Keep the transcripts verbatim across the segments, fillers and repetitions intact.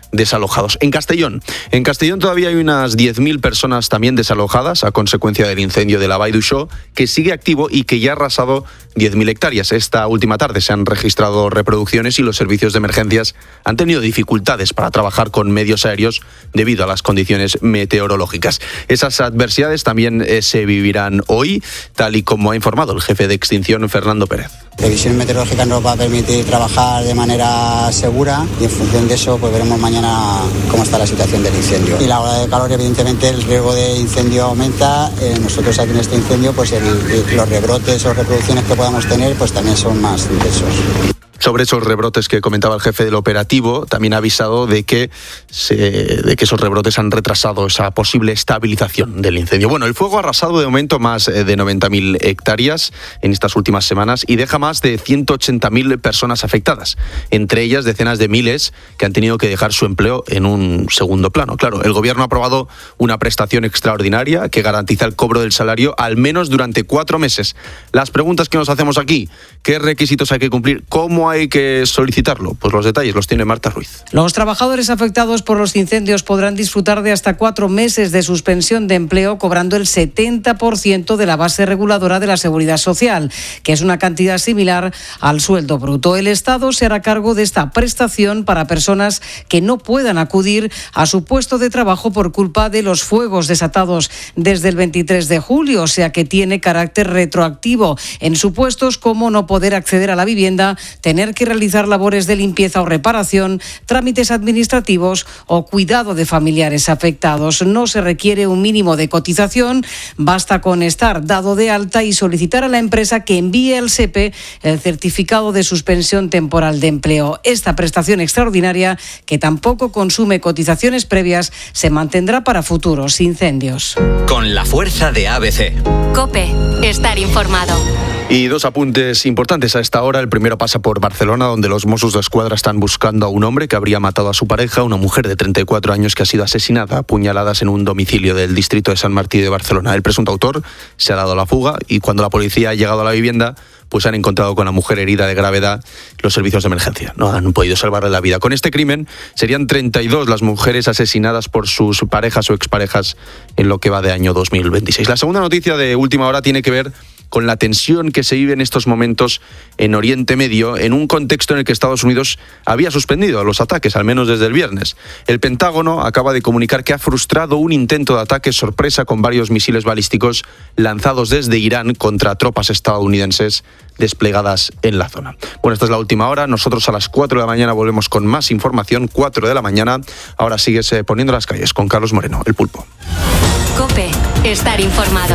desalojados. En Castellón, en Castellón todavía hay unas diez mil personas también desalojadas a consecuencia del incendio de la Vall d'Uixó, que sigue activo y que ya ha arrasado diez mil hectáreas. Esta última tarde se han registrado reproducciones y los servicios de emergencias han tenido dificultades para trabajar con medios aéreos debido a las condiciones meteorológicas. Esas adversidades también eh, se vivirán hoy, tal y como ha informado el jefe de extinción, Fernando Pérez. La previsión meteorológica nos va a permitir trabajar de manera segura y en función de eso pues veremos mañana cómo está la situación del incendio. Y la ola de calor, evidentemente, el riesgo de incendio aumenta. Eh, nosotros aquí en este incendio, pues el, el, los rebrotes o reproducciones que podamos tener pues también son más intensos. Sobre esos rebrotes que comentaba el jefe del operativo, también ha avisado de que, se, de que esos rebrotes han retrasado esa posible estabilización del incendio. Bueno, el fuego ha arrasado de momento más de noventa mil hectáreas en estas últimas semanas y deja más de ciento ochenta mil personas afectadas, entre ellas decenas de miles que han tenido que dejar su empleo en un segundo plano. Claro, el gobierno ha aprobado una prestación extraordinaria que garantiza el cobro del salario al menos durante cuatro meses. Las preguntas que nos hacemos aquí: ¿qué requisitos hay que cumplir? ¿Cómo hay que solicitarlo? Pues los detalles los tiene Marta Ruiz. Los trabajadores afectados por los incendios podrán disfrutar de hasta cuatro meses de suspensión de empleo, cobrando el setenta por ciento de la base reguladora de la Seguridad Social, que es una cantidad similar al sueldo bruto. El Estado se hará cargo de esta prestación para personas que no puedan acudir a su puesto de trabajo por culpa de los fuegos desatados desde el veintitrés de julio, o sea que tiene carácter retroactivo en supuestos como no poder acceder a la vivienda, tener que realizar labores de limpieza o reparación, trámites administrativos o cuidado de familiares afectados. No se requiere un mínimo de cotización, basta con estar dado de alta y solicitar a la empresa que envíe al S E P E el certificado de suspensión temporal de empleo. Esta prestación extraordinaria, que tampoco consume cotizaciones previas, se mantendrá para futuros incendios. Con la fuerza de A B C. COPE, estar informado. Y dos apuntes importantes a esta hora. El primero pasa por Barcelona, donde los Mossos de Escuadra están buscando a un hombre que habría matado a su pareja, una mujer de treinta y cuatro años que ha sido asesinada a puñaladas en un domicilio del distrito de Sant Martí de Barcelona. El presunto autor se ha dado a la fuga y cuando la policía ha llegado a la vivienda, pues han encontrado con la mujer herida de gravedad. Los servicios de emergencia no han podido salvarle la vida. Con este crimen serían treinta y dos las mujeres asesinadas por sus parejas o exparejas en lo que va de año dos mil veintiséis. La segunda noticia de última hora tiene que ver con la tensión que se vive en estos momentos en Oriente Medio, en un contexto en el que Estados Unidos había suspendido los ataques, al menos desde el viernes. El Pentágono acaba de comunicar que ha frustrado un intento de ataque sorpresa con varios misiles balísticos lanzados desde Irán contra tropas estadounidenses desplegadas en la zona. Bueno, esta es la última hora. Nosotros a las cuatro de la mañana volvemos con más información, cuatro de la mañana. Ahora sigues eh, poniendo las calles con Carlos Moreno, el Pulpo. COPE, estar informado.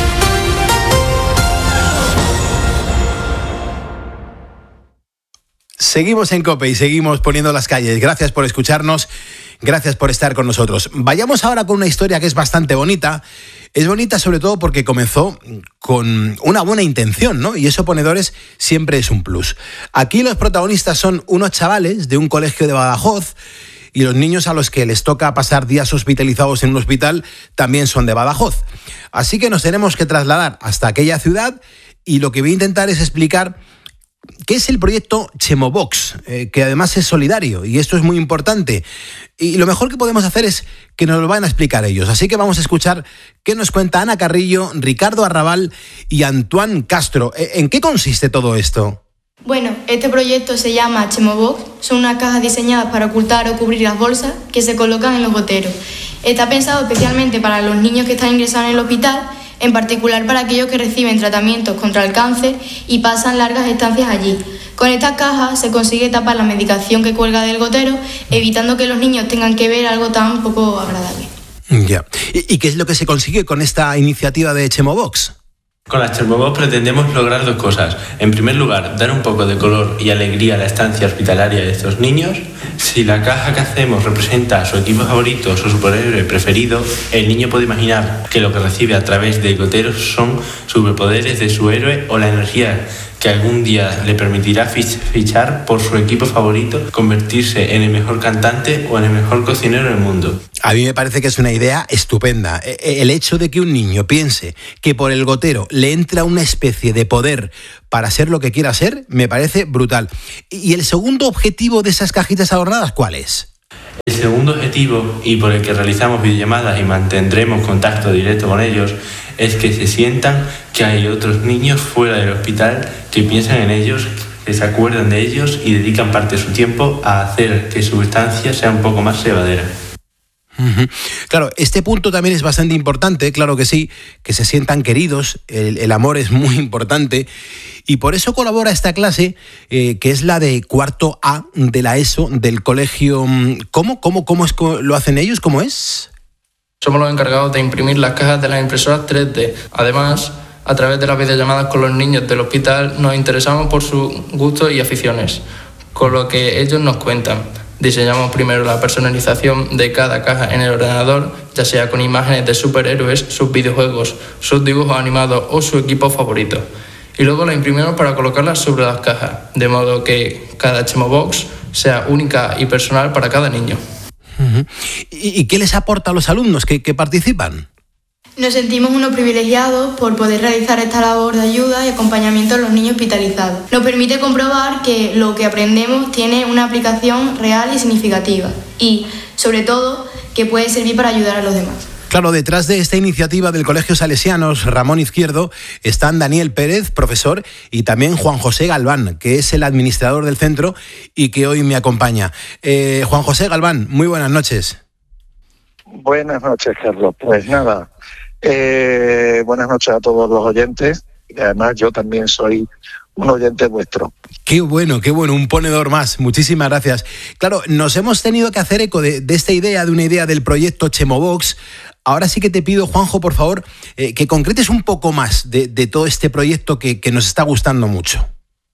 Seguimos en COPE y seguimos poniendo las calles. Gracias por escucharnos, gracias por estar con nosotros. Vayamos ahora con una historia que es bastante bonita. Es bonita sobre todo porque comenzó con una buena intención, ¿no? Y eso, ponedores, siempre es un plus. Aquí los protagonistas son unos chavales de un colegio de Badajoz y los niños a los que les toca pasar días hospitalizados en un hospital también son de Badajoz. Así que nos tenemos que trasladar hasta aquella ciudad y lo que voy a intentar es explicar ¿qué es el proyecto Chemobox? Eh, que además es solidario y esto es muy importante. Y lo mejor que podemos hacer es que nos lo van a explicar ellos. Así que vamos a escuchar qué nos cuenta Ana Carrillo, Ricardo Arrabal y Antoine Castro. ¿En qué consiste todo esto? Bueno, este proyecto se llama Chemobox. Son unas cajas diseñadas para ocultar o cubrir las bolsas que se colocan en los goteros. Está pensado especialmente para los niños que están ingresados en el hospital, en particular para aquellos que reciben tratamientos contra el cáncer y pasan largas estancias allí. Con estas cajas se consigue tapar la medicación que cuelga del gotero, evitando que los niños tengan que ver algo tan poco agradable. Ya. ¿Y qué es lo que se consigue con esta iniciativa de Chemobox? Con las Chemobox pretendemos lograr dos cosas. En primer lugar, dar un poco de color y alegría a la estancia hospitalaria de estos niños. Si la caja que hacemos representa a su equipo favorito o su superhéroe preferido, el niño puede imaginar que lo que recibe a través de goteros son superpoderes de su héroe o la energía que algún día le permitirá fichar por su equipo favorito, convertirse en el mejor cantante o en el mejor cocinero del mundo. A mí me parece que es una idea estupenda. El hecho de que un niño piense que por el gotero le entra una especie de poder para ser lo que quiera ser, me parece brutal. ¿Y el segundo objetivo de esas cajitas ahorradas cuál es? El segundo objetivo, y por el que realizamos videollamadas y mantendremos contacto directo con ellos, es que se sientan que hay otros niños fuera del hospital que piensan en ellos, que se acuerdan de ellos y dedican parte de su tiempo a hacer que su estancia sea un poco más llevadera. Uh-huh. Claro, este punto también es bastante importante, claro que sí, que se sientan queridos, el, el amor es muy importante y por eso colabora esta clase eh, que es la de cuarto A de la ESO del colegio. ¿Cómo, cómo, cómo es, lo hacen ellos? ¿Cómo es? Somos los encargados de imprimir las cajas de las impresoras tres D. Además, a través de las videollamadas con los niños del hospital nos interesamos por sus gustos y aficiones, con lo que ellos nos cuentan. Diseñamos primero la personalización de cada caja en el ordenador, ya sea con imágenes de superhéroes, sus videojuegos, sus dibujos animados o su equipo favorito. Y luego la imprimimos para colocarlas sobre las cajas, de modo que cada Chemobox sea única y personal para cada niño. Uh-huh. ¿Y, ¿Y qué les aporta a los alumnos que, que participan? Nos sentimos unos privilegiados por poder realizar esta labor de ayuda y acompañamiento a los niños hospitalizados. Nos permite comprobar que lo que aprendemos tiene una aplicación real y significativa y, sobre todo, que puede servir para ayudar a los demás. Claro, detrás de esta iniciativa del Colegio Salesianos Ramón Izquierdo están Daniel Pérez, profesor, y también Juan José Galván, que es el administrador del centro y que hoy me acompaña. Eh, Juan José Galván, muy buenas noches. Buenas noches, Carlos. Pues nada, eh, buenas noches a todos los oyentes. Y además yo también soy un oyente vuestro. Qué bueno, qué bueno, un ponedor más. Muchísimas gracias. Claro, nos hemos tenido que hacer eco de, de esta idea, de una idea del proyecto Chemobox. Ahora sí que te pido, Juanjo, por favor, eh, que concretes un poco más de, de todo este proyecto que, que nos está gustando mucho.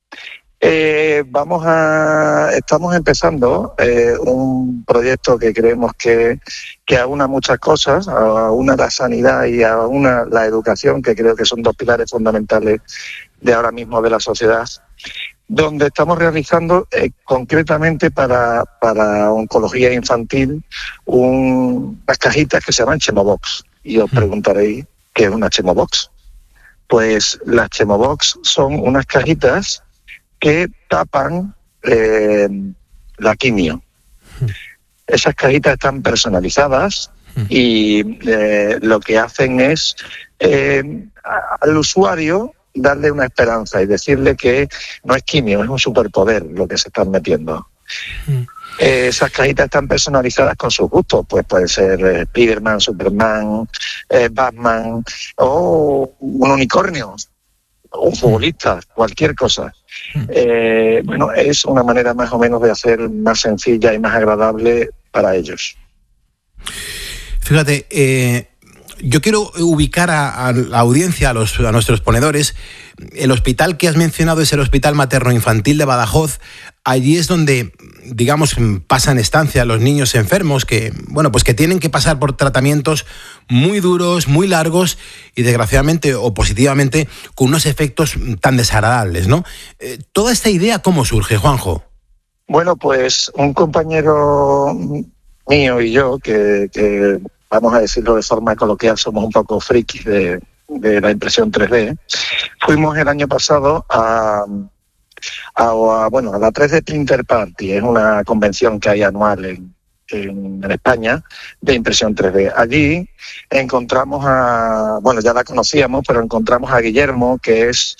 Eh, vamos a, estamos empezando eh, un proyecto que creemos que, que aúna muchas cosas, aúna la sanidad y aúna la educación, que creo que son dos pilares fundamentales de ahora mismo de la sociedad, donde estamos realizando eh, concretamente para, para oncología infantil un, unas cajitas que se llaman Chemobox. Y os preguntaréis, ¿qué es una Chemobox? Pues las Chemobox son unas cajitas que tapan eh, la quimio. Esas cajitas están personalizadas y eh, lo que hacen es eh, al usuario darle una esperanza y decirle que no es quimio, es un superpoder lo que se están metiendo. Mm. Eh, esas cajitas están personalizadas con sus gustos, pues puede ser eh, Spiderman, Superman, eh, Batman o un unicornio, un futbolista, cualquier cosa. Eh, bueno, es una manera más o menos de hacer más sencilla y más agradable para ellos. Fíjate, eh, yo quiero ubicar a, a la audiencia, a, los, a nuestros ponedores. El hospital que has mencionado es el Hospital Materno-Infantil de Badajoz. Allí es donde, digamos, pasan estancia los niños enfermos que, bueno, pues que tienen que pasar por tratamientos muy duros, muy largos y, desgraciadamente o positivamente, con unos efectos tan desagradables, ¿no? Eh, ¿Toda esta idea cómo surge, Juanjo? Bueno, pues un compañero mío y yo, que, que vamos a decirlo de forma coloquial, somos un poco frikis de, de la impresión tres D, fuimos el año pasado a... A, a, bueno, a la tres D Printer Party, es una convención que hay anual en, en, en España de impresión tres D. Allí encontramos a, bueno, ya la conocíamos, pero encontramos a Guillermo, que es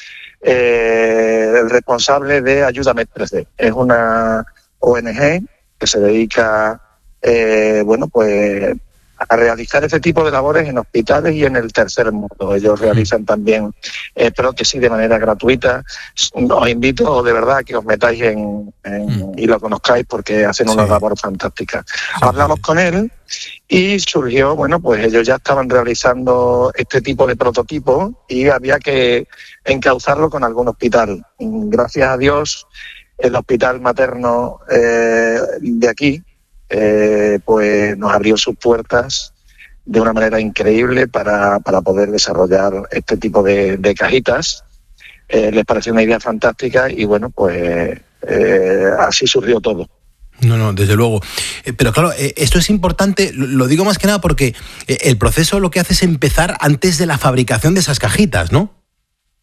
eh, el responsable de Ayúdame tres D. Es una O N G que se dedica, eh, bueno, pues a realizar este tipo de labores en hospitales y en el tercer mundo. Ellos realizan también eh, prótesis de manera gratuita. Os invito de verdad a que os metáis en, en, y lo conozcáis porque hacen una sí. labor fantástica. Sí. Hablamos con él y surgió, bueno, pues ellos ya estaban realizando este tipo de prototipo y había que encauzarlo con algún hospital. Gracias a Dios, el hospital materno eh, de aquí, Eh, pues nos abrió sus puertas de una manera increíble para, para poder desarrollar este tipo de, de cajitas. Eh, les pareció una idea fantástica y bueno, pues eh, así surgió todo. No, no, desde luego. Eh, pero claro, eh, esto es importante, lo, lo digo más que nada porque eh, el proceso lo que hace es empezar antes de la fabricación de esas cajitas, ¿no?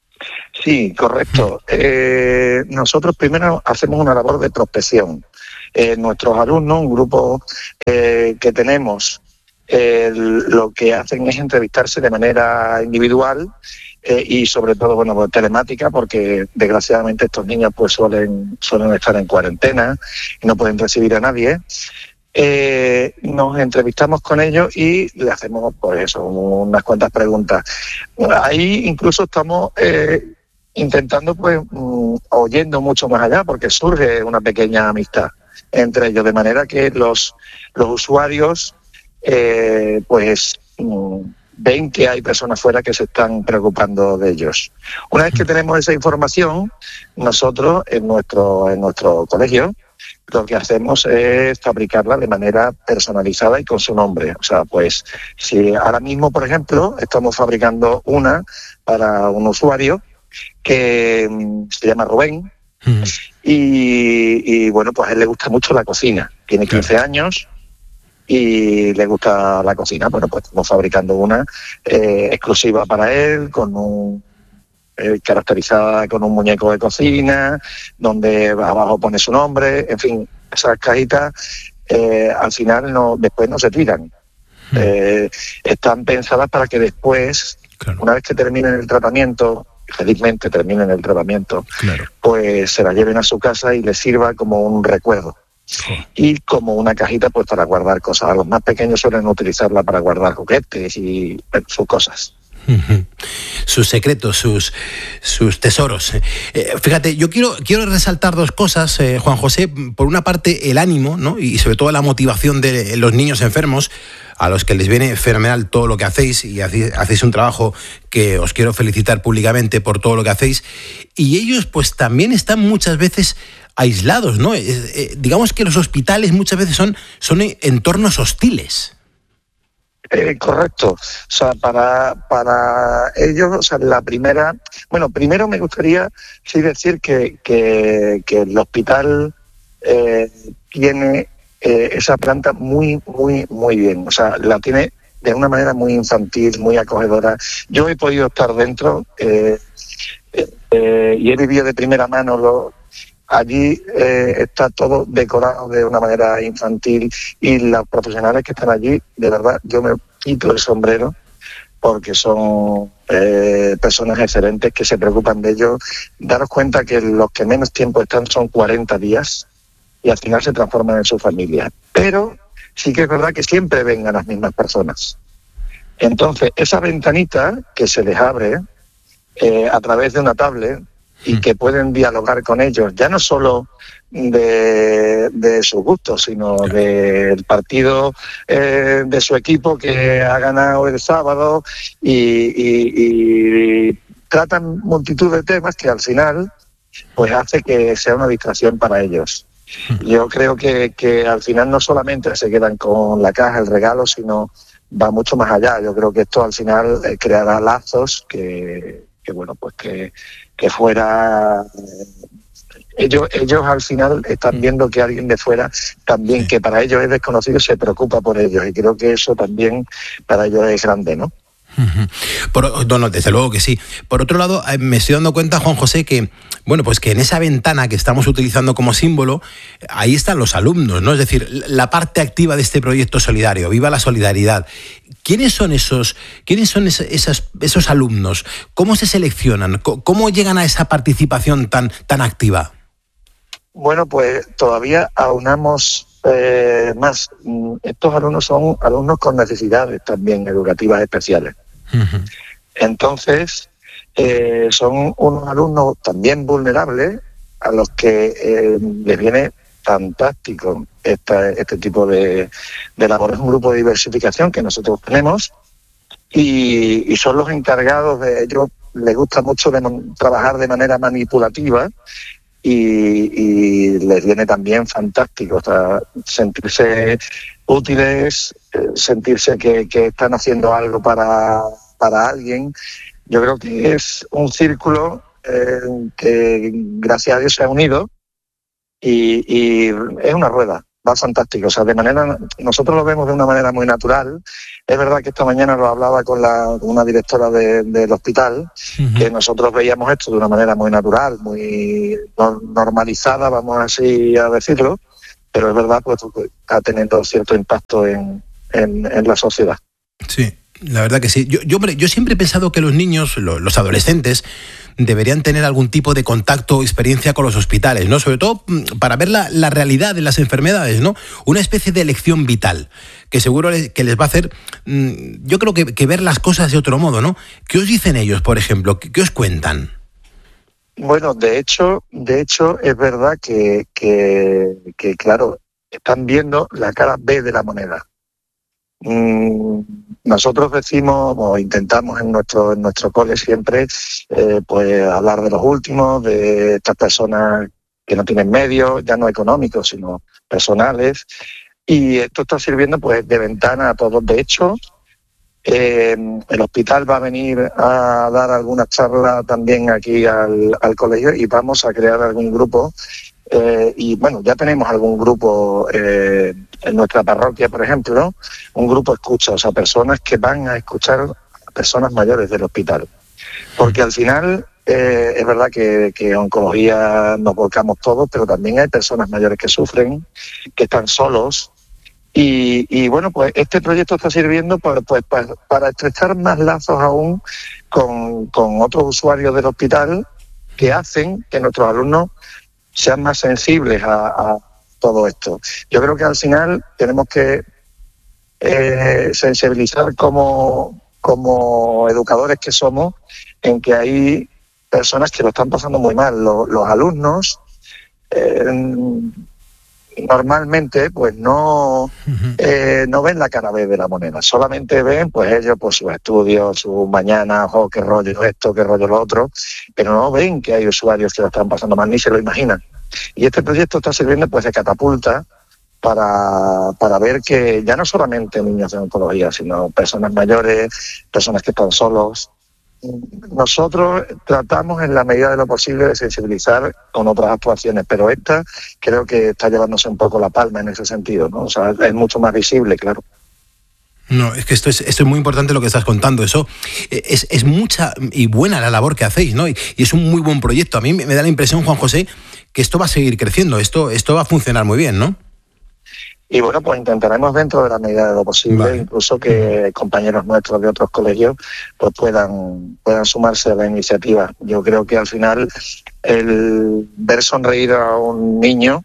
Sí, correcto. Eh, nosotros primero hacemos una labor de prospección. Eh, nuestros alumnos, un grupo eh, que tenemos, eh, lo que hacen es entrevistarse de manera individual eh, y sobre todo, bueno, pues, telemática, porque desgraciadamente estos niños pues suelen, suelen estar en cuarentena y no pueden recibir a nadie. Eh, nos entrevistamos con ellos y le hacemos, pues eso, unas cuantas preguntas. Ahí incluso estamos eh, intentando, pues, mm, oyendo mucho más allá, porque surge una pequeña amistad entre ellos, de manera que los, los usuarios, eh, pues, mm, ven que hay personas fuera que se están preocupando de ellos. Una vez que tenemos esa información, nosotros en nuestro, en nuestro colegio, lo que hacemos es fabricarla de manera personalizada y con su nombre. O sea, pues si ahora mismo, por ejemplo, estamos fabricando una para un usuario que mm, se llama Rubén, mm. y, y bueno, pues a él le gusta mucho la cocina. Tiene quince claro. años y le gusta la cocina. Bueno, pues estamos fabricando una eh, exclusiva para él, con un Eh, caracterizada con un muñeco de cocina, donde abajo pone su nombre, en fin, esas cajitas eh, al final no, después no se tiran. Hmm. Eh, están pensadas para que después, claro. una vez que terminen el tratamiento, felizmente terminen el tratamiento, claro. pues se la lleven a su casa y les sirva como un recuerdo. Oh. Y como una cajita pues para guardar cosas. Los más pequeños suelen utilizarla para guardar juguetes y sus cosas. Sus secretos, sus, sus tesoros. Eh, fíjate, yo quiero, quiero resaltar dos cosas, eh, Juan José. Por una parte, el ánimo, ¿no? Y sobre todo la motivación de los niños enfermos, a los que les viene fenomenal todo lo que hacéis, y hacéis un trabajo que os quiero felicitar públicamente por todo lo que hacéis. Y ellos pues también están muchas veces aislados, ¿no? Eh, eh, digamos que los hospitales muchas veces son, son entornos hostiles. Eh, correcto. O sea, para, para ellos, o sea, la primera... Bueno, primero me gustaría sí decir que, que, que el hospital eh, tiene eh, esa planta muy, muy, muy bien. O sea, la tiene de una manera muy infantil, muy acogedora. Yo he podido estar dentro eh, eh, y he vivido de primera mano lo... Allí eh, está todo decorado de una manera infantil y los profesionales que están allí, de verdad, yo me quito el sombrero porque son eh, personas excelentes que se preocupan de ellos. Daros cuenta que los que menos tiempo están son cuarenta días y al final se transforman en su familia. Pero sí que es verdad que siempre vengan las mismas personas. Entonces, esa ventanita que se les abre eh, a través de una tablet, y que pueden dialogar con ellos, ya no solo de, de sus gustos, sino del partido eh, de su equipo que ha ganado el sábado, y, y, y tratan multitud de temas que al final pues hace que sea una distracción para ellos. Yo creo que, que al final no solamente se quedan con la caja, el regalo, sino va mucho más allá. Yo creo que esto al final eh, creará lazos que, que bueno, pues que que fuera ellos ellos al final están viendo que alguien de fuera también, sí. que para ellos es desconocido, se preocupa por ellos, y creo que eso también para ellos es grande, ¿no? Por, no, no, desde luego que sí. Por otro lado, me estoy dando cuenta, Juan José, que bueno, pues que en esa ventana que estamos utilizando como símbolo, ahí están los alumnos, ¿no? Es decir, la parte activa de este proyecto solidario. ¡Viva la solidaridad! ¿Quiénes son esos, quiénes son esos, esos, esos alumnos? ¿Cómo se seleccionan? ¿Cómo llegan a esa participación tan, tan activa? Bueno, pues todavía aunamos eh, más. Estos alumnos son alumnos con necesidades también educativas especiales. Uh-huh. Entonces, eh, son unos alumnos también vulnerables a los que eh, les viene fantástico esta, este tipo de, de labores. Un grupo de diversificación que nosotros tenemos y, y son los encargados de ellos. Les gusta mucho de, trabajar de manera manipulativa y, y les viene también fantástico, o sea, sentirse útiles, eh, sentirse que, que están haciendo algo para, para alguien. Yo creo que es un círculo eh, que gracias a Dios se ha unido y, y es una rueda, va fantástico. O sea, de manera, nosotros lo vemos de una manera muy natural. Es verdad que esta mañana lo hablaba con, la, con una directora de, del hospital, uh-huh. que nosotros veíamos esto de una manera muy natural, muy normalizada, vamos así a decirlo, pero es verdad, pues está teniendo cierto impacto en, en, en la sociedad. Sí, la verdad que sí. Yo, yo, hombre, yo siempre he pensado que los niños, los, los adolescentes, deberían tener algún tipo de contacto o experiencia con los hospitales, ¿no? Sobre todo para ver la, la realidad de las enfermedades, ¿no? Una especie de lección vital, que seguro les, que les va a hacer, yo creo que, que ver las cosas de otro modo, ¿no? ¿Qué os dicen ellos, por ejemplo? ¿Qué, qué os cuentan? Bueno, de hecho, de hecho es verdad que, que, que, claro, están viendo la cara B de la moneda. Mm, nosotros decimos o intentamos en nuestro en nuestro cole siempre eh, pues hablar de los últimos, de estas personas que no tienen medios, ya no económicos, sino personales, y esto está sirviendo pues de ventana a todos. De hecho, eh, el hospital va a venir a dar alguna charla también aquí al, al colegio y vamos a crear algún grupo. Eh, y bueno, ya tenemos algún grupo eh, en nuestra parroquia, por ejemplo, ¿no? Un grupo escucha, o sea, personas que van a escuchar a personas mayores del hospital. Porque al final eh, es verdad que, que oncología nos volcamos todos, pero también hay personas mayores que sufren, que están solos. Y, y bueno, pues este proyecto está sirviendo para, pues, para, para estrechar más lazos aún con, con otros usuarios del hospital que hacen que nuestros alumnos sean más sensibles a, a todo esto. Yo creo que al final tenemos que eh, sensibilizar como, como educadores que somos en que hay personas que lo están pasando muy mal. Los, los alumnos eh, normalmente pues no, eh, no ven la cara B de la moneda, solamente ven pues ellos pues sus estudios, sus mañanas, oh, qué rollo esto, qué rollo lo otro, pero no ven que hay usuarios que lo están pasando mal, ni se lo imaginan. Y este proyecto está sirviendo pues de catapulta para, para ver que ya no solamente niños de oncología, sino personas mayores, personas que están solos. Nosotros tratamos en la medida de lo posible de sensibilizar con otras actuaciones, pero esta creo que está llevándose un poco la palma en ese sentido, ¿no? O sea, es mucho más visible, claro. No, es que esto es, esto es muy importante lo que estás contando. Eso es, es mucha y buena la labor que hacéis, ¿no? Y, y es un muy buen proyecto. A mí me da la impresión, Juan José, que esto va a seguir creciendo, esto, esto va a funcionar muy bien, ¿no? Y bueno, pues intentaremos dentro de la medida de lo posible, vale. Incluso que compañeros nuestros de otros colegios pues puedan, puedan sumarse a la iniciativa. Yo creo que al final el ver sonreír a un niño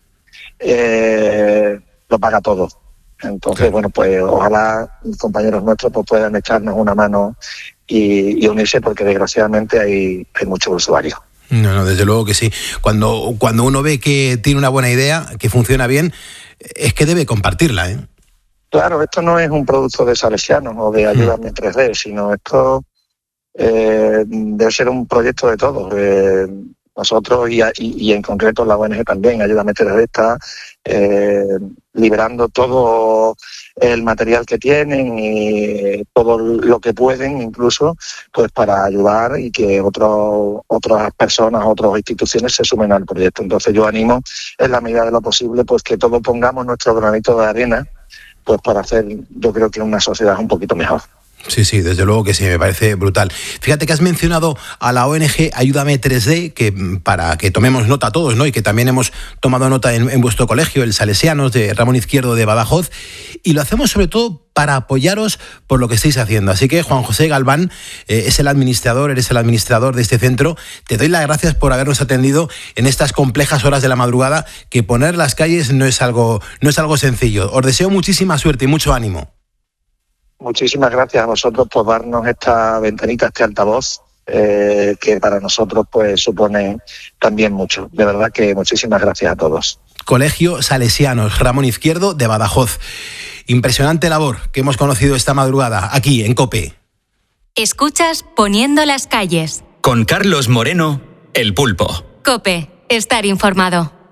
eh, lo paga todo. Entonces, bueno, pues ojalá compañeros nuestros pues puedan echarnos una mano y, y unirse, porque desgraciadamente hay, hay muchos usuarios. No, no, desde luego que sí. Cuando, cuando uno ve que tiene una buena idea, que funciona bien, es que debe compartirla, ¿eh? Claro, esto no es un producto de Salesianos o de Ayúdame tres D, sino esto eh, debe ser un proyecto de todos. Eh, nosotros y, y, y en concreto la O N G también, Ayúdame tres D, está eh, liberando todo el material que tienen y todo lo que pueden, incluso pues para ayudar y que otros otras personas, otras instituciones se sumen al proyecto. Entonces yo animo en la medida de lo posible pues que todos pongamos nuestro granito de arena pues para hacer, yo creo que una sociedad un poquito mejor. Sí, sí, desde luego que sí, me parece brutal. Fíjate que has mencionado a la O N G Ayúdame tres D, que para que tomemos nota todos, ¿no? Y que también hemos tomado nota en, en vuestro colegio, el Salesianos de Ramón Izquierdo de Badajoz, y lo hacemos sobre todo para apoyaros por lo que estáis haciendo. Así que Juan José Galván eh, es el administrador, eres el administrador de este centro. Te doy las gracias por habernos atendido en estas complejas horas de la madrugada, que poner las calles no es algo, no es algo sencillo. Os deseo muchísima suerte y mucho ánimo. Muchísimas gracias a vosotros por darnos esta ventanita, este altavoz, eh, que para nosotros pues supone también mucho. De verdad que muchísimas gracias a todos. Colegio Salesianos Ramón Izquierdo de Badajoz. Impresionante labor que hemos conocido esta madrugada aquí en COPE. Escuchas Poniendo las calles. Con Carlos Moreno, El Pulpo. COPE, estar informado.